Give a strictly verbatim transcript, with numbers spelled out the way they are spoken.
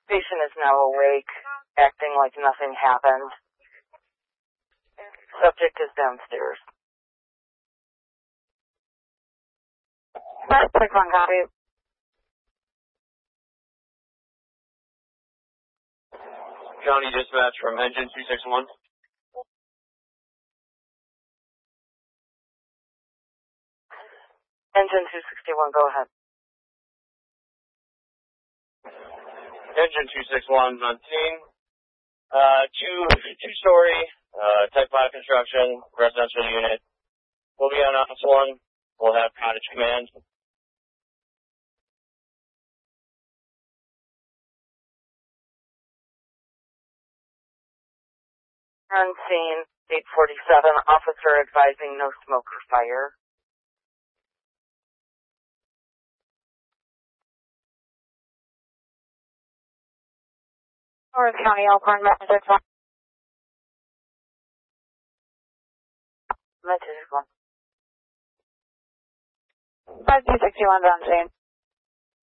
Patient is now awake, acting like nothing happened. Subject is downstairs. That's six one, copy. County dispatch from engine two six one. Engine two sixty-one, go ahead. Engine two six one on scene. Uh, two, two-story, uh, type five construction, residential unit. We'll be on office one. We'll have cottage command. On scene, eight forty-seven, officer advising no smoke or fire. North County, Elkhorn, message six one. Message one. five two sixty-one on scene.